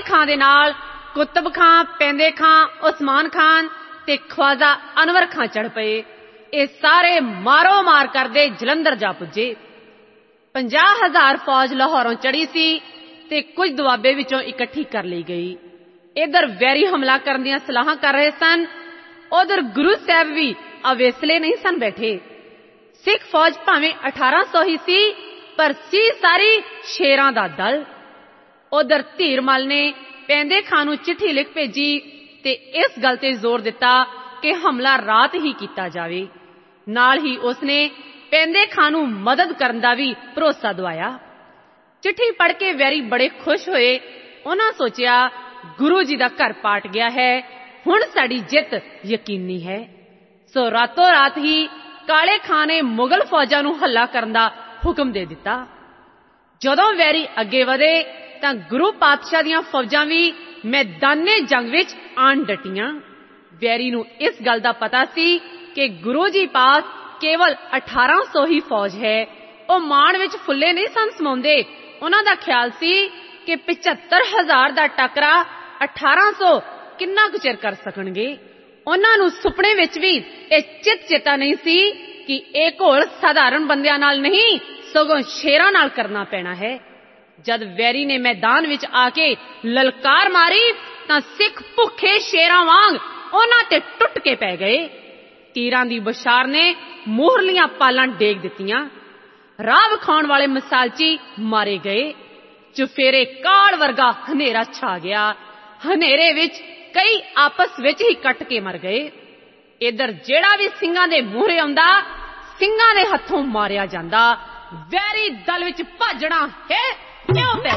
खां दे नाल कुतुब खां, पैंदे खां, उस्मान खान ते ख्वाजा अनवर खां चढ़ पए। ये सारे मारो मार करदे जलंधर जा पुजे। 50,000 फौज लाहौरों चढ़ी सी ते कुछ दुआबे विचों इकट्ठी कर ली गई। इधर वैरी हमला करन दियां सलाहां कर रहे सन, उधर गुरु साहब भी अवेसले नहीं सन बैठे। सिख फौज भावें 1800 ही सी, पर सी सारी शेरां दा दल। उधर धीरमल ने पैंदे खां नूं चिट्ठी लिख भेजी ते इस गल ते जोर दिता कि हमला रात ही कीता जावे। नाल ही उसने पैंदे खां नूं मदद करन दा भी भरोसा दवाया। चिट्ठी पढ़ के वैरी बड़े खुश होए। उन्हां सोचिया गुरु जी दा घर पाट गया है, हुण साडी जित यकीनी है। सो रातों रात ही काले खां ने मुगल फौजां नूं हल्ला करन दा हुक्म दे दिता। जदों वैरी अगे वधे तां गुरु पातशाह दियां फौजां भी मैदाने जंग विच आन डटियां। वैरी नूं इस गल दा पता सी कि गुरु जी पास केवल 1800 ही फौज है। ਉਹ ਮਾਣ ਵਿੱਚ ਫੁੱਲੇ नहीं सन समाਉਂਦੇ। ਉਹਨਾਂ ਦਾ ਖਿਆਲ ਸੀ ਕਿ 75,000 ਦਾ ਟੱਕਰਾ 1800 ਕਿੰਨਾ ਕੁ ਚਿਰ ਕਰ ਸਕਣਗੇ। ਉਹਨਾਂ ਨੂੰ ਸੁਪਨੇ ਵਿੱਚ ਵੀ ਇਹ ਚਿੱਤਾ ਨਹੀਂ ਸੀ ਕਿ ਇਹ ਘੋਲ ਸਾਧਾਰਨ ਬੰਦਿਆਂ ਨਾਲ ਨਹੀਂ, ਸਗੋਂ ਸ਼ੇਰਾਂ ਨਾਲ ਕਰਨਾ ਪੈਣਾ ਹੈ। ਜਦ ਵੈਰੀ ਨੇ ਮੈਦਾਨ ਵਿੱਚ ਆ ਕੇ ਲਲਕਾਰ ਮਾਰੀ ਤਾਂ ਸਿੱਖ ਭੁੱਖੇ ਸ਼ੇਰਾਂ ਵਾਂਗ ਉਹਨਾਂ ਤੇ ਟੁੱਟ ਕੇ ਪੈ ਗਏ। ਤੀਰਾਂ ਦੀ ਬਸ਼ਾਰ ਨੇ ਮੋਹਰਲੀਆਂ ਪਾਲਾਂ ਡੇਗ ਦਿੱਤੀਆਂ। ਰਾਹ ਵਿਖਾਉਣ ਵਾਲੇ ਮਿਸਾਲਚੀ ਮਾਰੇ ਗਏ। ਚੁਫੇਰੇ ਕਾਲ ਵਰਗਾ ਹਨੇਰਾ ਛਾ ਗਿਆ। ਹਨੇਰੇ ਵਿੱਚ ਕਈ ਆਪਸ ਵਿੱਚ ਹੀ ਕੱਟ ਕੇ ਮਰ ਗਏ। ਇਧਰ ਜਿਹੜਾ ਵੀ ਸਿੰਘਾਂ ਦੇ ਮੂਹਰੇ ਆਉਂਦਾ, ਸਿੰਘਾਂ ਦੇ ਹੱਥੋਂ ਮਾਰਿਆ ਜਾਂਦਾ। ਵੈਰੀ ਦਲ ਵਿੱਚ ਭਾਜਣਾ ਹੈ ਕਿਉਂ ਪੈ